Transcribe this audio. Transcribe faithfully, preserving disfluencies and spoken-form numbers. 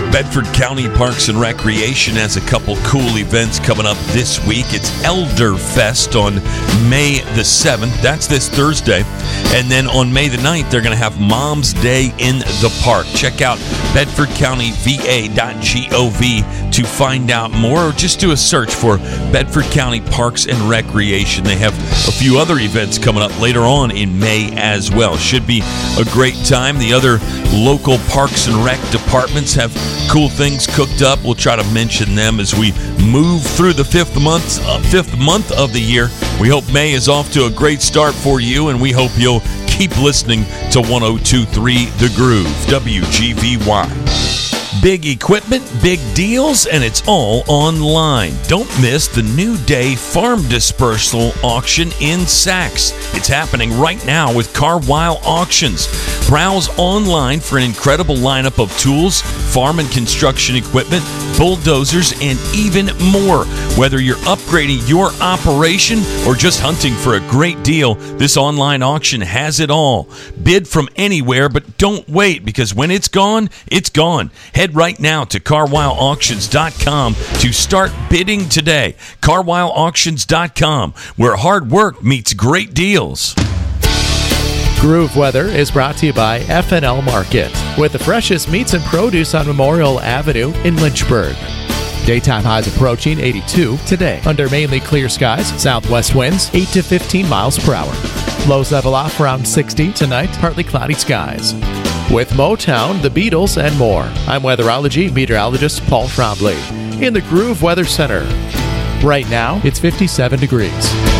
Bedford County Parks and Recreation has a couple cool events coming up this week. It's Elder Fest on May the seventh. That's this Thursday. And then on May the ninth, they're going to have Mom's Day in the Park. Check out bedford county v a dot gov to find out more, or just do a search for Bedford County Parks and Recreation. They have a few other events coming up later on in May as well. Should be a great time. The other local parks and rec departments have cool things cooked up. We'll try to mention them as we move through the fifth month, uh, fifth month of the year. We hope May is off to a great start for you, and we hope you'll keep listening to one oh two point three The Groove, W G V Y. Big equipment, big deals, and it's all online. Don't miss the New Day Farm Dispersal Auction in Sachs. It's happening right now with Carwile Auctions. Browse online for an incredible lineup of tools, farm and construction equipment, bulldozers, and even more. Whether you're upgrading your operation or just hunting for a great deal, this online auction has it all. Bid from anywhere, but don't wait, because when it's gone, it's gone. Head right now to carwile auctions dot com to start bidding today. carwile auctions dot com, where hard work meets great deals. Groove Weather is brought to you by F and L Market, with the freshest meats and produce on Memorial Avenue in Lynchburg. Daytime highs approaching eighty-two today, under mainly clear skies, southwest winds eight to fifteen miles per hour. Lows level off around sixty tonight, partly cloudy skies. With Motown, the Beatles, and more, I'm weatherology meteorologist Paul Trombley in the Groove Weather Center. Right now, it's fifty-seven degrees.